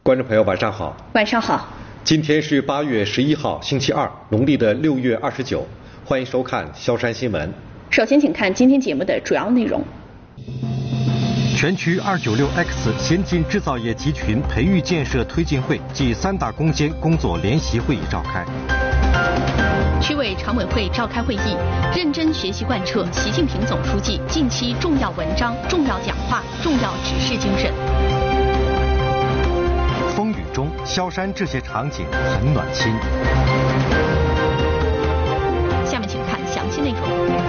观众朋友，晚上好。 晚上好。 今天是8月11号，星期二，农历的6月29。欢迎收看萧山新闻。 首先，请看今天节目的主要内容。 全区296X 先进制造业集群培育建设推进会暨3大攻坚工作联席会议召开。 区委常委会召开会议，认真学习贯彻习近平总书记近期重要文章、重要讲话、重要指示精神。 风雨中，萧山这些场景很暖心。 下面请看详细内容。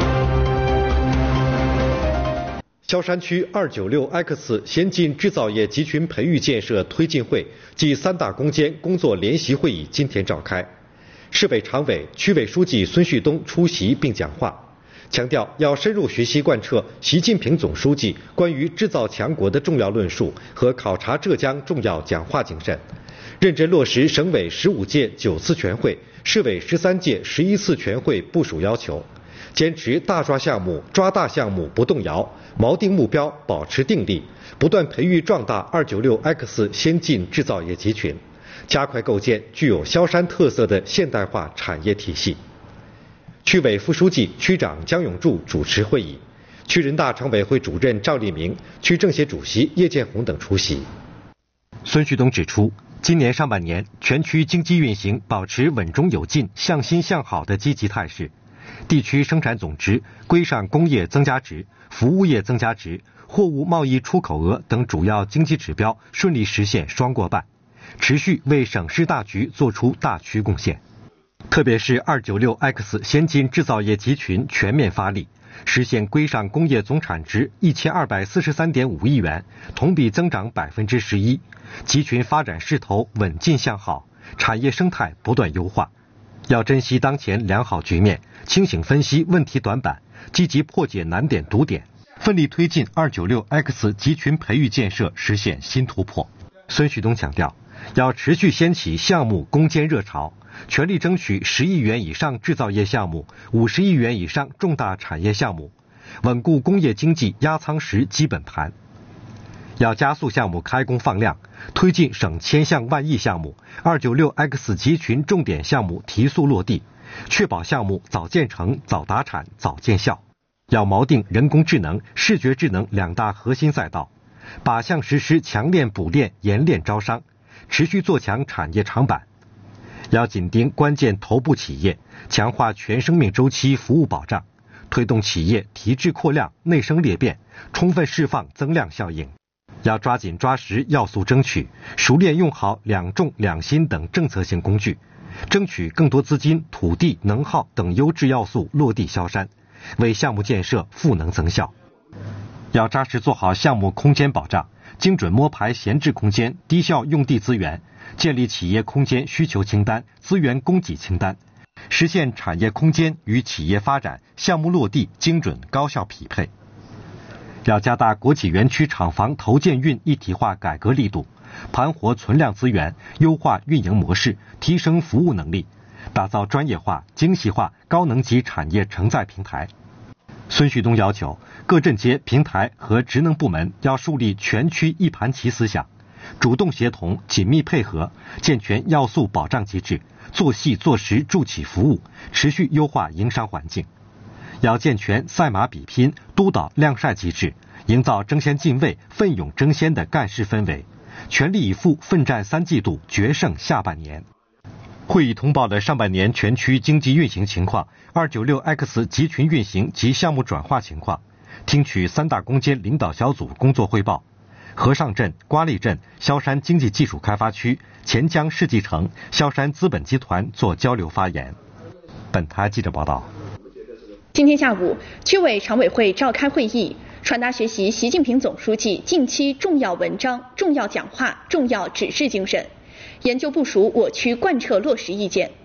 萧山区296X 先进制造业集群培育建设推进会暨3大攻坚工作联席会议今天召开。市委常委、区委书记孙旭东出席并讲话，强调要深入学习贯彻习近平总书记关于制造强国的重要论述和考察浙江重要讲话精神，认真落实省委15届9次全会、市委13届11次全会部署要求，坚持大抓项目、抓大项目不动摇，锚定目标保持定力，不断培育壮大296X 先进制造业集群，加快构建具有萧山特色的现代化产业体系。区委副书记、区长姜永柱主持会议，区人大常委会主任赵立明、区政协主席叶建红等出席。 孙旭东指出，今年上半年全区经济运行保持稳中有进、向新向好的积极态势，地区生产总值、规上工业增加值、服务业增加值、货物贸易出口额等主要经济指标顺利实现双过半，持续为省市大局做出大区贡献。特别是296X 先进制造业集群全面发力，实现规上工业总产值1243.5亿元，同比增长11%，集群发展势头稳进向好，产业生态不断优化。要珍惜当前良好局面，清醒分析问题短板，积极破解难点堵点，奋力推进296X 集群培育建设实现新突破。孙旭东强调，要持续掀起项目攻坚热潮，全力争取10亿元以上制造业项目、50亿元以上重大产业项目，稳固工业经济压舱石基本盘。要加速项目开工放量，推进省千项万亿项目、296X 集群重点项目提速落地，确保项目早建成、早达产、早见效。要锚定人工智能、视觉智能2大核心赛道，靶向实施强链补链、研链招商，持续做强产业长板。要紧盯关键头部企业，强化全生命周期服务保障，推动企业提质扩量、内生裂变，充分释放增量效应。要抓紧抓实要素争取，熟练用好2重2新等政策性工具，争取更多资金、土地、能耗等优质要素落地萧山，为项目建设赋能增效。要扎实做好项目空间保障，精准摸排闲置空间、低效用地资源，建立企业空间需求清单、资源供给清单，实现产业空间与企业发展、项目落地精准高效匹配。要加大国企园区厂房投建运一体化改革力度，盘活存量资源，优化运营模式，提升服务能力，打造专业化、精细化、高能级产业承载平台。孙旭东要求各镇街、平台和职能部门要树立全区一盘棋思想，主动协同、紧密配合，健全要素保障机制，做细做实助企服务，持续优化营商环境。要健全赛马比拼、督导量晒机制，营造争先进位、奋勇争先的干事氛围，全力以赴奋战3季度，决胜下半年。会议通报了上半年全区经济运行情况、296X 集群运行及项目转化情况，听取3大攻坚领导小组工作汇报。河上镇、瓜沥镇、萧山经济技术开发区、钱江世纪城、萧山资本集团做交流发言。本台记者报道。 今天下午，区委常委会召开会议，传达学习习近平总书记近期重要文章、重要讲话、重要指示精神，研究部署我区贯彻落实意见。